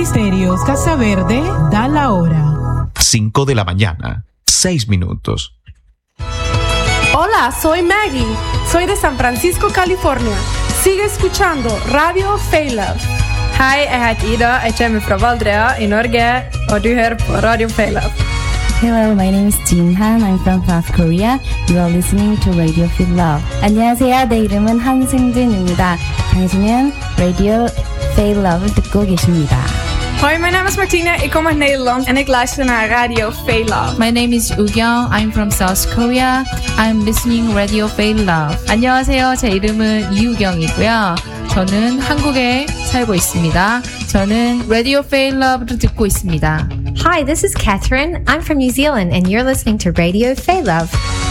Ministerios Casa Verde da la hora. 5 de la mañana, 6 minutos. Hola, soy Maggie. Soy de San Francisco, California. Sigue escuchando Radio Failove. Hei, jeg heter Ida. Jeg kommer fra Valdrea i Norge, og du hører på Radio Failove. Hello, my name is Jin Han. I'm from South Korea. You are listening to Radio Failove. 안녕하세요. 내 이름은 한승준입니다. 당신은 Radio Failove 듣고 계십니다. Hoi, mijn naam is Martine. Ik kom uit Nederland en ik luister naar Radio Failove. My name is Ugyong. I'm from South Korea. I'm listening Radio Failove. 안녕하세요. 제 이름은 이우경이고요. 저는 한국에 살고 있습니다. 저는 Radio Failove를 듣고 있습니다. Hi, this is Catherine. I'm from New Zealand and you're listening to Radio Failove.